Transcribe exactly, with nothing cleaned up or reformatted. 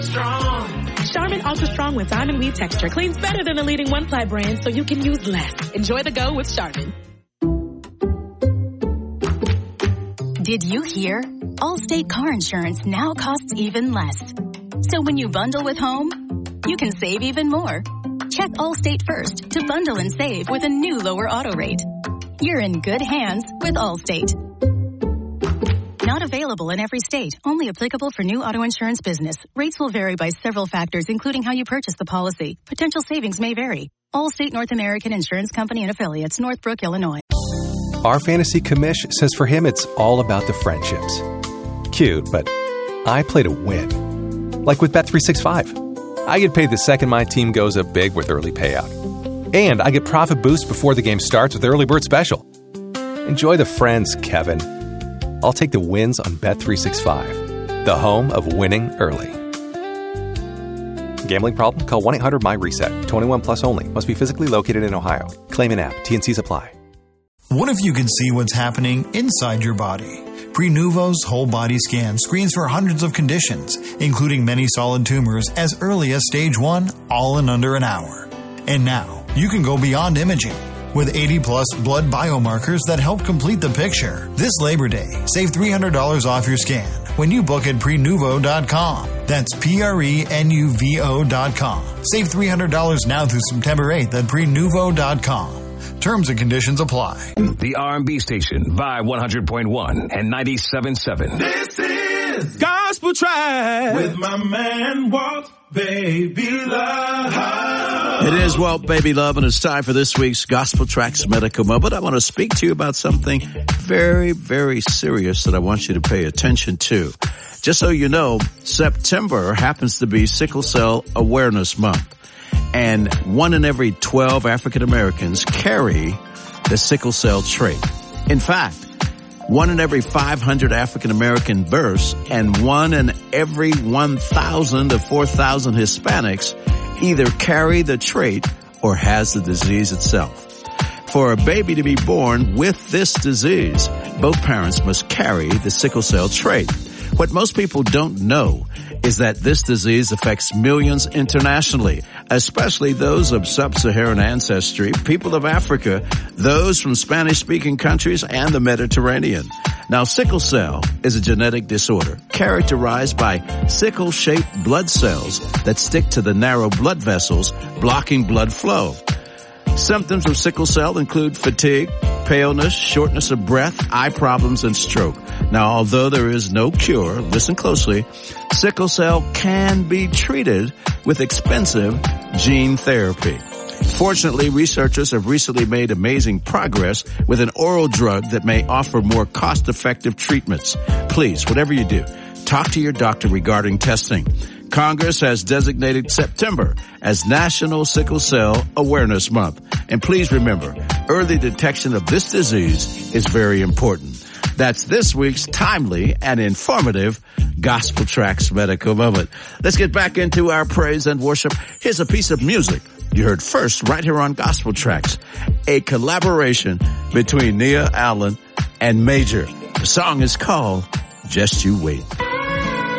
Strong. Charmin Ultra Strong with diamond weave texture cleans better than the leading one-ply brand, so you can use less. Enjoy the go with Charmin. Did you hear? Allstate car insurance now costs even less. So when you bundle with home, you can save even more. Check Allstate first to bundle and save with a new lower auto rate. You're in good hands with Allstate. Not available in every state. Only applicable for new auto insurance business. Rates will vary by several factors, including how you purchase the policy. Potential savings may vary. Allstate North American Insurance Company and Affiliates, Northbrook, Illinois. Our fantasy commish says for him it's all about the friendships. Cute, but I play to win. Like with Bet three sixty-five. I get paid the second my team goes up big with early payout. And I get profit boost before the game starts with Early Bird Special. Enjoy the friends, Kevin. I'll take the wins on Bet three sixty-five, the home of winning early. Gambling problem? Call one eight hundred M Y reset. twenty-one plus only. Must be physically located in Ohio. Claim in app. T N Cs apply. What if you could see what's happening inside your body? Prenuvo's whole body scan screens for hundreds of conditions, including many solid tumors as early as stage one, all in under an hour. And now, you can go beyond imaging with eighty plus blood biomarkers that help complete the picture. This Labor Day, save three hundred dollars off your scan when you book at prenuvo dot com. That's P R E N U V O dot com. Save three hundred dollars now through September eighth at prenuvo dot com. Terms and conditions apply. The R and B station by one hundred point one and ninety-seven point seven. This is Gospel Track with my man Walt Baby Love. It is Walt Baby Love, and it's time for this week's Gospel Tracks Medical Moment. I want to speak to you about something very, very serious that I want you to pay attention to. Just so you know, September happens to be Sickle Cell Awareness Month. And one in every twelve African Americans carry the sickle cell trait. In fact, one in every five hundred African American births and one in every one thousand to four thousand Hispanics either carry the trait or has the disease itself. For a baby to be born with this disease, both parents must carry the sickle cell trait. What most people don't know is that this disease affects millions internationally, especially those of sub-Saharan ancestry, people of Africa, those from Spanish-speaking countries, and the Mediterranean. Now, sickle cell is a genetic disorder characterized by sickle-shaped blood cells that stick to the narrow blood vessels, blocking blood flow. Symptoms of sickle cell include fatigue, paleness, shortness of breath, eye problems, and stroke. Now, although there is no cure, listen closely, sickle cell can be treated with expensive gene therapy. Fortunately, researchers have recently made amazing progress with an oral drug that may offer more cost-effective treatments. Please, whatever you do, talk to your doctor regarding testing. Congress has designated September as National Sickle Cell Awareness Month. And please remember, early detection of this disease is very important. That's this week's timely and informative Gospel Tracks Medical Moment. Let's get back into our praise and worship. Here's a piece of music you heard first right here on Gospel Tracks, a collaboration between Nia Allen and Major. The song is called Just You Wait.